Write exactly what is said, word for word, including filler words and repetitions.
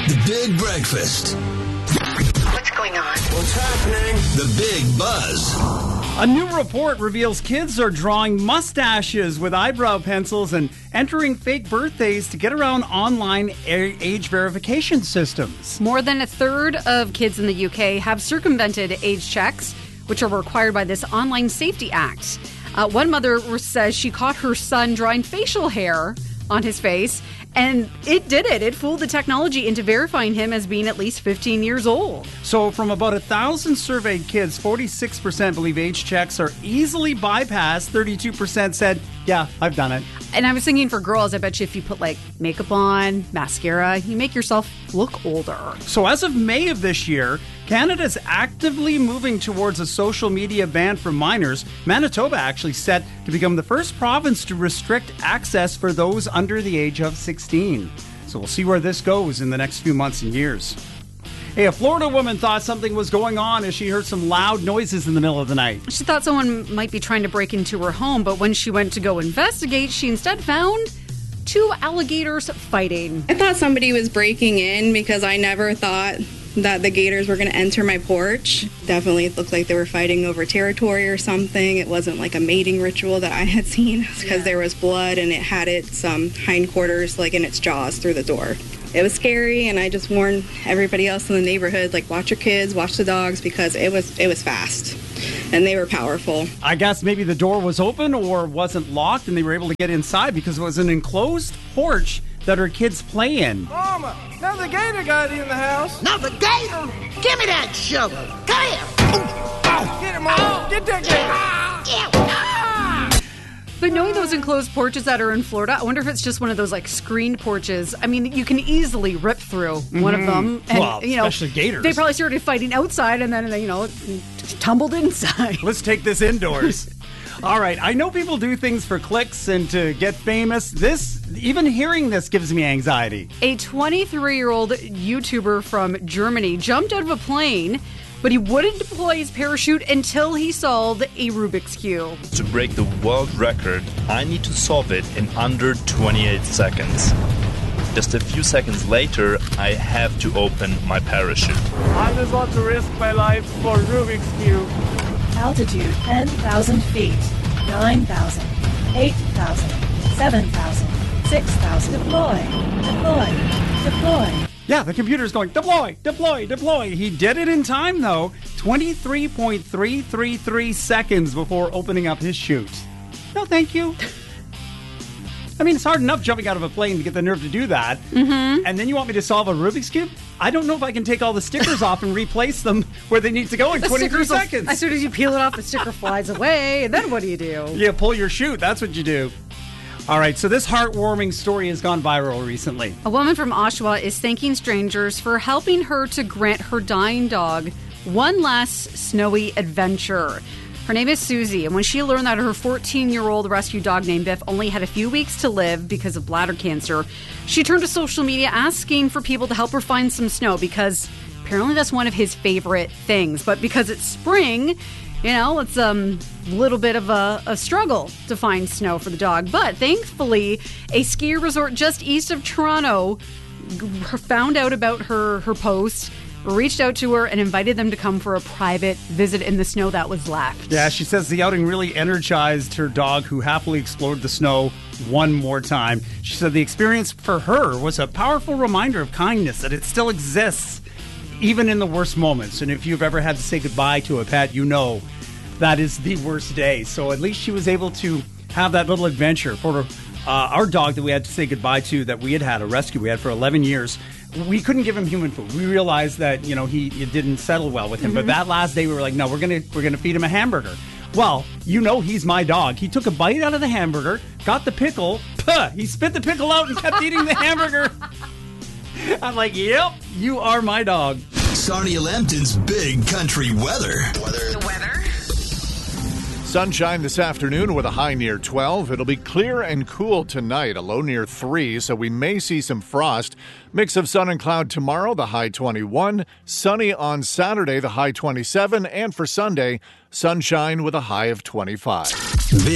The Big Breakfast. What's going on? What's happening? The Big Buzz. A new report reveals kids are drawing mustaches with eyebrow pencils and entering fake birthdays to get around online a- age verification systems. More than a third of kids in the U K have circumvented age checks, which are required by this Online Safety Act. Uh, one mother says she caught her son drawing facial hair on his face, and it did it. It fooled the technology into verifying him as being at least fifteen years old. So from about a thousand surveyed kids, forty-six percent believe age checks are easily bypassed. thirty-two percent said, yeah, I've done it. And I was thinking for girls, I bet you if you put like makeup on, mascara, you make yourself look older. So as of May of this year, Canada's actively moving towards a social media ban for minors. Manitoba actually set to become the first province to restrict access for those under the age of sixteen. So we'll see where this goes in the next few months and years. Hey, a Florida woman thought something was going on as she heard some loud noises in the middle of the night. She thought someone might be trying to break into her home, but when she went to go investigate, she instead found two alligators fighting. I thought somebody was breaking in because I never thought that the gators were going to enter my porch. Definitely it looked like they were fighting over territory or something. It wasn't like a mating ritual that I had seen because yeah. there was blood and it had its um, hindquarters like in its jaws through the door. It was scary, and I just warned everybody else in the neighborhood, like, watch your kids, watch the dogs, because it was it was fast, and they were powerful. I guess maybe the door was open or wasn't locked, and they were able to get inside because it was an enclosed porch that her kids play in. Mama, now the gator got in the house. Now the gator? Give me that shovel. Come here. Oh, oh, get him, Mama. Get that gator. Ah, yeah. Ah. But knowing those enclosed porches that are in Florida, I wonder if it's just one of those like screened porches. I mean, you can easily rip through mm-hmm. one of them. And, well, you know, especially gators. They probably started fighting outside and then, you know, tumbled inside. Let's take this indoors. All right. I know people do things for clicks and to get famous. This, even hearing this gives me anxiety. A twenty-three-year-old YouTuber from Germany jumped out of a plane, but he wouldn't deploy his parachute until he solved a Rubik's Cube. To break the world record, I need to solve it in under twenty-eight seconds. Just a few seconds later, I have to open my parachute. I just want to risk my life for Rubik's Cube. Altitude ten thousand feet, nine thousand, eight thousand, seven thousand, six thousand. Deploy, deploy, deploy. Yeah, the computer's going, deploy, deploy, deploy. He did it in time, though. twenty-three point three three three seconds before opening up his chute. No, thank you. I mean, it's hard enough jumping out of a plane to get the nerve to do that. Mm-hmm. And then you want me to solve a Rubik's Cube? I don't know if I can take all the stickers off and replace them where they need to go in the twenty-three will, seconds. As soon as you peel it off, the sticker flies away. And then what do you do? You pull your chute. That's what you do. All right, so this heartwarming story has gone viral recently. A woman from Oshawa is thanking strangers for helping her to grant her dying dog one last snowy adventure. Her name is Susie, and when she learned that her fourteen-year-old rescue dog named Biff only had a few weeks to live because of bladder cancer, she turned to social media asking for people to help her find some snow because apparently that's one of his favorite things. But because it's spring, you know, it's a um, little bit of a, a struggle to find snow for the dog. But thankfully, a ski resort just east of Toronto found out about her, her post, reached out to her and invited them to come for a private visit in the snow that was left. Yeah, she says the outing really energized her dog, who happily explored the snow one more time. She said the experience for her was a powerful reminder of kindness, that it still exists even in the worst moments. And if you've ever had to say goodbye to a pet, you know that is the worst day. So at least she was able to have that little adventure for uh, our dog that we had to say goodbye to, that we had had a rescue we had for eleven years. We couldn't give him human food. We realized that, you know, he it didn't settle well with him. Mm-hmm. But that last day we were like, no, we're gonna we're gonna feed him a hamburger. Well, you know, he's my dog. He took a bite out of the hamburger, got the pickle, puh, he spit the pickle out and kept eating the hamburger. I'm like, yep, you are my dog. Sarnia Lambton's Big Country Weather. Weather. The weather. Sunshine this afternoon with a high near twelve. It'll be clear and cool tonight, a low near three, so we may see some frost. Mix of sun and cloud tomorrow, the high twenty-one. Sunny on Saturday, the high twenty-seven. And for Sunday, sunshine with a high of twenty-five.